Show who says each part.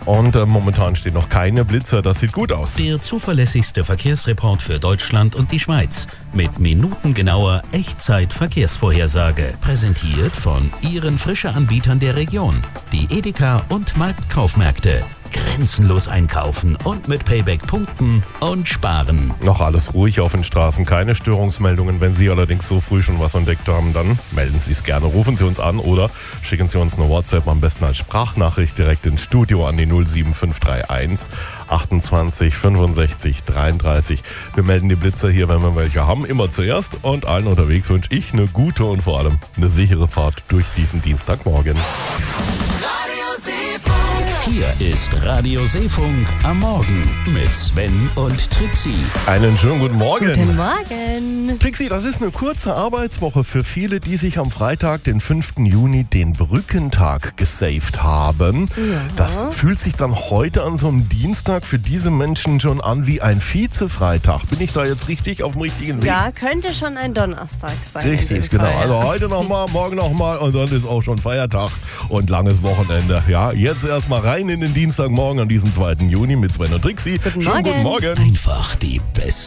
Speaker 1: Und momentan stehen noch keine Blitzer, das sieht gut aus.
Speaker 2: Der zuverlässigste Verkehrsreport für Deutschland und die Schweiz. Mit minutengenauer Echtzeit-Verkehrsvorhersage. Präsentiert von Ihren Frische-Anbietern der Region. Die Edeka und Marktkaufmärkte. Grenzenlos einkaufen und mit Payback punkten und sparen.
Speaker 1: Noch alles ruhig auf den Straßen, keine Störungsmeldungen. Wenn Sie allerdings so früh schon was entdeckt haben, dann melden Sie es gerne. Rufen Sie uns an oder schicken Sie uns eine WhatsApp, am besten als Sprachnachricht direkt ins Studio an die 07531 28 65 33. Wir melden die Blitzer hier, wenn wir welche haben, immer zuerst. Und allen unterwegs wünsche ich eine gute und vor allem eine sichere Fahrt durch diesen Dienstagmorgen.
Speaker 2: Hier ist Radio Seefunk am Morgen mit Sven und Trixie.
Speaker 1: Einen schönen guten Morgen.
Speaker 3: Guten Morgen.
Speaker 1: Trixie, das ist eine kurze Arbeitswoche für viele, die sich am Freitag, den 5. Juni, den Brückentag gesaved haben.
Speaker 3: Ja.
Speaker 1: Das fühlt sich dann heute an so einem Dienstag für diese Menschen schon an wie ein Vize-Freitag. Bin ich da jetzt richtig auf dem richtigen Weg?
Speaker 3: Ja, könnte schon ein Donnerstag sein.
Speaker 1: Richtig, genau.
Speaker 3: Fall, ja.
Speaker 1: Also heute nochmal, morgen nochmal und dann ist auch schon Feiertag und langes Wochenende. Ja, jetzt erstmal rein in den Dienstagmorgen an diesem 2. Juni mit Sven und Trixie.
Speaker 3: Guten
Speaker 1: Schönen
Speaker 3: Morgen.
Speaker 1: guten Morgen.
Speaker 2: Einfach die besten